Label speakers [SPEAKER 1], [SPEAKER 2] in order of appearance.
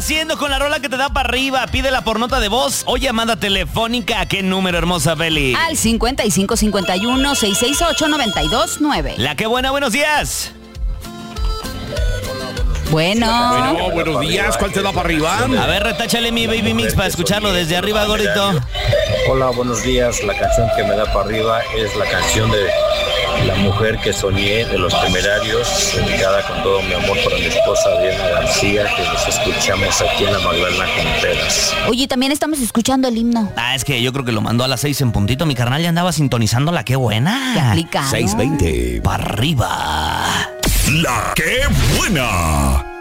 [SPEAKER 1] haciendo con la rola que te da para arriba? Pídela por nota de voz o llamada telefónica. ¿A qué número, hermosa Beli?
[SPEAKER 2] Al 5551-668-929.
[SPEAKER 1] La que buena, buenos días.
[SPEAKER 2] Bueno,
[SPEAKER 3] buenos días, ¿cuál te da para arriba?
[SPEAKER 1] A ver, retáchale mi Baby Mix para escucharlo desde arriba, gordito.
[SPEAKER 4] Hola, buenos días. La canción que me da para arriba es la canción de La mujer que soñé de Los Temerarios, dedicada con todo mi amor para mi esposa Diana García, que los escuchamos aquí en la Magdalena Contreras.
[SPEAKER 2] oye, también estamos escuchando el himno.
[SPEAKER 1] Es que yo creo que lo mandó a las 6 en puntito. Mi carnal ya andaba sintonizándola. ¡Qué buena!
[SPEAKER 2] Qué aplicado.
[SPEAKER 3] 6:20.
[SPEAKER 1] Para arriba.
[SPEAKER 5] La que buena.